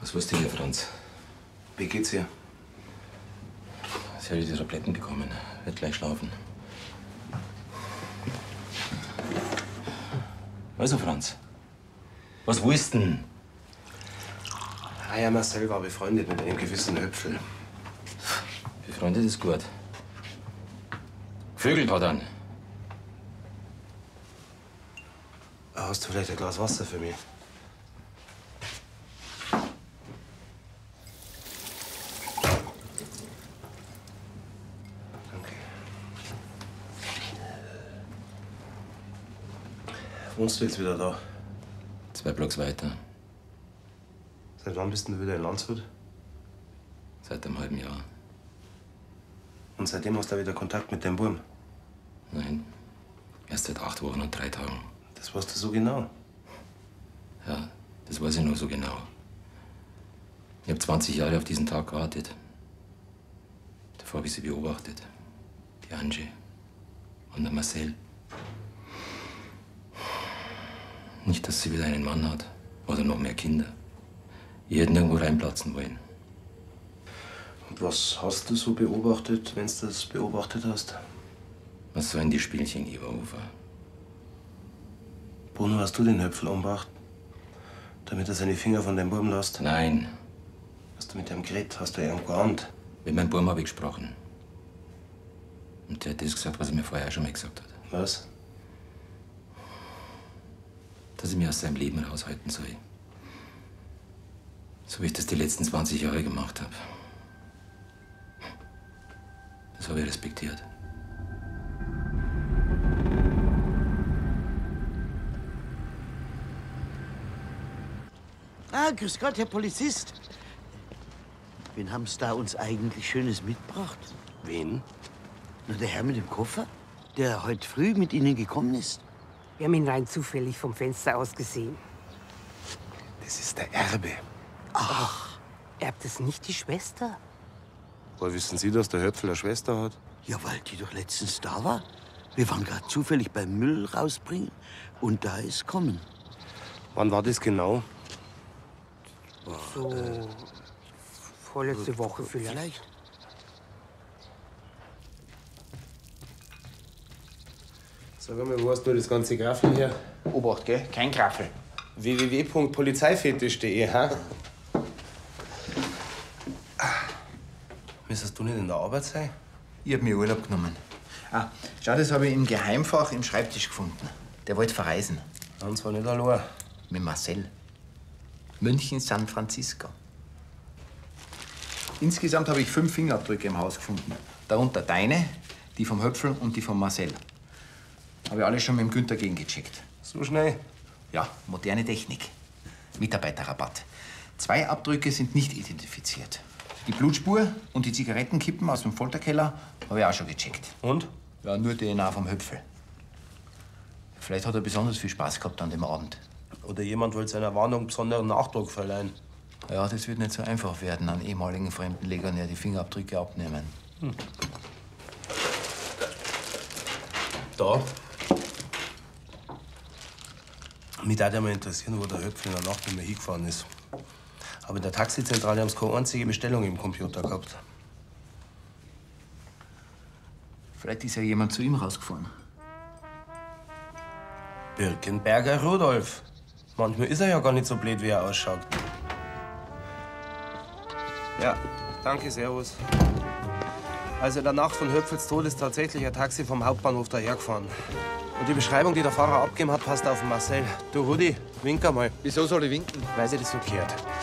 Was wusste ihr, Franz? Wie geht's ihr? Sie hat die Tabletten bekommen. Wird gleich schlafen. Also, Franz, was willst du denn? Ja, Marcel war befreundet mit einem gewissen Höpfel. Befreundet ist gut. Vögel hat an. Hast du vielleicht ein Glas Wasser für mich? Danke. Wohnst du jetzt wieder da? 2 Blocks weiter. Seit wann bist du wieder in Landshut? Seit einem halben Jahr. Und seitdem hast du wieder Kontakt mit dem Burm? Nein. Erst seit 8 Wochen und 3 Tagen. Das weißt du so genau? Ja, das weiß ich nur so genau. Ich habe 20 Jahre auf diesen Tag gewartet. Davor habe ich sie beobachtet. Die Angie und der Marcel. Nicht, dass sie wieder einen Mann hat oder noch mehr Kinder. Ich hätte nirgendwo reinplatzen wollen. Und was hast du so beobachtet, wenn du das beobachtet hast? Was sollen die Spielchen, Iverufer? Bruno, hast du den Höpfel umgebracht? Damit er seine Finger von dem Burm lässt? Nein. Hast du mit ihm geredet? Hast du ihm geahnt? Mit meinem Burm habe ich gesprochen. Und der hat das gesagt, was er mir vorher schon mal gesagt hat. Was? Dass ich mich aus seinem Leben raushalten soll. So wie ich das die letzten 20 Jahre gemacht habe. Das habe ich respektiert. Ah, grüß Gott, Herr Polizist. Wen haben Sie da uns eigentlich Schönes mitgebracht? Wen? Na, der Herr mit dem Koffer, der heute früh mit Ihnen gekommen ist. Wir haben ihn rein zufällig vom Fenster aus gesehen. Das ist der Erbe. Ach. Erbt es nicht die Schwester? Woher wissen Sie, dass der Höpfel eine Schwester hat? Ja, weil die doch letztens da war. Wir waren gerade zufällig beim Müll rausbringen und da ist kommen. Wann war das genau? So vorletzte Woche vielleicht. Sag mal, wo hast du das ganze Graffel her? Obacht, gell? Kein Graffel. www.polizeifetisch.de, ha? Müsstest du nicht in der Arbeit sein? Ich hab mir Urlaub genommen. Ah, schau, das habe ich im Geheimfach im Schreibtisch gefunden. Der wollte verreisen. Und zwar nicht allein. Mit Marcel. München, San Francisco. Insgesamt habe ich 5 Fingerabdrücke im Haus gefunden. Darunter deine, die vom Höpfel und die von Marcel. Habe ich alle schon mit dem Günther gegengecheckt. So schnell? Ja, moderne Technik. Mitarbeiterrabatt. 2 Abdrücke sind nicht identifiziert. Die Blutspur und die Zigarettenkippen aus dem Folterkeller habe ich auch schon gecheckt. Und? Ja, nur DNA vom Höpfel. Vielleicht hat er besonders viel Spaß gehabt an dem Abend. Oder jemand wollte seiner Warnung besonderen Nachdruck verleihen. Ja, das wird nicht so einfach werden, an ehemaligen Fremdenlegionär die Fingerabdrücke abnehmen. Da. Mich würde mal interessieren, wo der Höpfel in der Nacht nicht mehr hingefahren ist. Aber in der Taxizentrale haben sie keine einzige Bestellung im Computer gehabt. Vielleicht ist ja jemand zu ihm rausgefahren. Birkenberger Rudolf. Manchmal ist er ja gar nicht so blöd, wie er ausschaut. Ja, danke, servus. Also in der Nacht von Höpfels Tod ist tatsächlich ein Taxi vom Hauptbahnhof dahergefahren. Und die Beschreibung, die der Fahrer abgegeben hat, passt auf den Marcel. Du, Rudi, wink einmal. Wieso soll ich winken? Weil sie das so gehört.